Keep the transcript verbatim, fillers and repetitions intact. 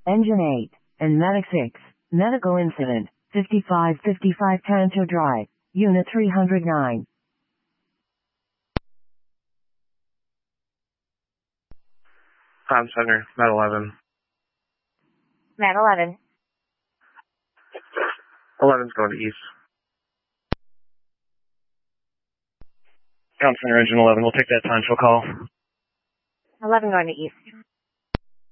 Engine eight, and Medic six, medical incident, fifty-five fifty-five Tanto Drive, Unit three hundred nine. Tom Center, Med eleven. Med eleven. eleven's going to east. Tom Center, Engine eleven. We'll take that Tanto call. eleven going to east.